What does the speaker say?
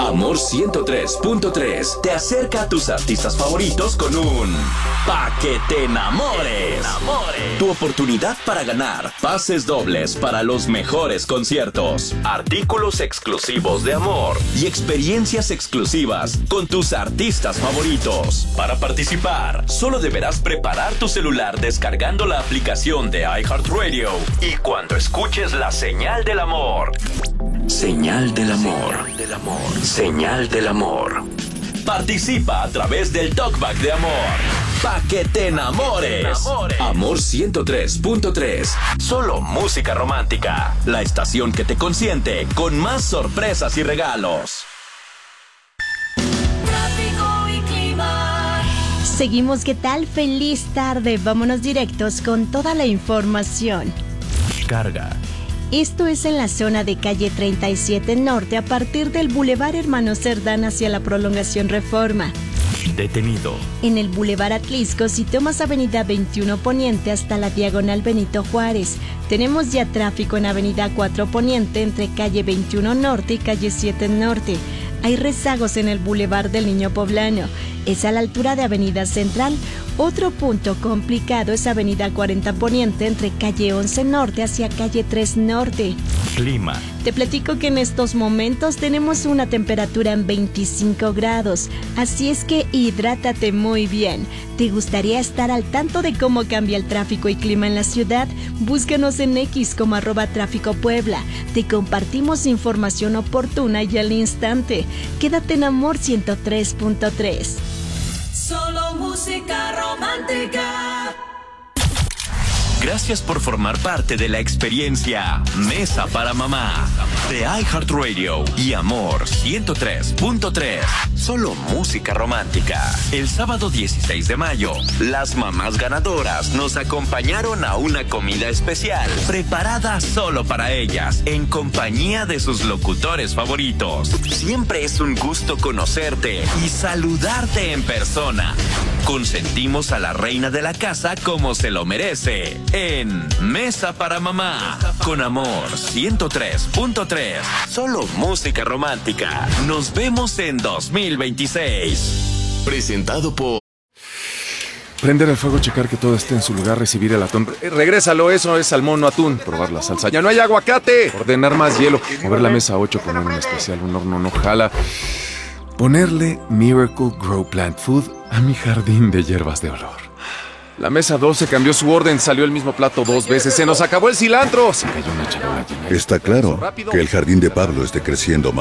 Amor 103.3 te acerca a tus artistas favoritos con un Pa' que te enamores. Tu oportunidad para ganar pases dobles para los mejores conciertos, artículos exclusivos de Amor y experiencias exclusivas con tus artistas favoritos. Para participar, solo deberás preparar tu celular descargando la aplicación de iHeartRadio y cuando escuches la señal del amor. Señal del amor. Señal del amor. Participa a través del Talkback de Amor. Pa' que te enamores. Amor 103.3. Solo música romántica. La estación que te consiente con más sorpresas y regalos. Tráfico y clima. Seguimos, ¿qué tal? Feliz tarde. Vámonos directos con toda la información. Carga. Esto es en la zona de calle 37 Norte a partir del Boulevard Hermano Cerdán hacia la prolongación Reforma. Detenido. En el Boulevard Atlisco, si tomas Avenida 21 Poniente hasta la diagonal Benito Juárez. Tenemos ya tráfico en Avenida 4 Poniente entre calle 21 Norte y calle 7 Norte. Hay rezagos en el Boulevard del Niño Poblano. Es a la altura de Avenida Central. Otro punto complicado es Avenida 40 Poniente entre calle 11 Norte hacia calle 3 Norte. Clima. Te platico que en estos momentos tenemos una temperatura en 25 grados, así es que hidrátate muy bien. ¿Te gustaría estar al tanto de cómo cambia el tráfico y clima en la ciudad? Búscanos en X como @tráficopuebla. Te compartimos información oportuna y al instante. Quédate en Amor 103.3. Solo música romántica. Gracias por formar parte de la experiencia Mesa para Mamá de iHeartRadio y Amor 103.3. Solo música romántica. El sábado 16 de mayo, las mamás ganadoras nos acompañaron a una comida especial preparada solo para ellas en compañía de sus locutores favoritos. Siempre es un gusto conocerte y saludarte en persona. Consentimos a la reina de la casa como se lo merece en Mesa para Mamá con Amor 103.3. Solo música romántica. Nos vemos en 2026. Presentado por... Prender el fuego, checar que todo esté en su lugar, recibir el atún. Regrésalo, eso es salmón, no atún. Probar la salsa. ¡Ya no hay aguacate! Ordenar más hielo. Mover la mesa 8, poner un especial, un horno no jala. Ponerle Miracle Grow Plant Food a mi jardín de hierbas de olor. La mesa 12 cambió su orden, salió el mismo plato 2 veces. ¡Se nos acabó el cilantro! Se cayó una charola llena. Está claro que el jardín de Pablo esté creciendo más.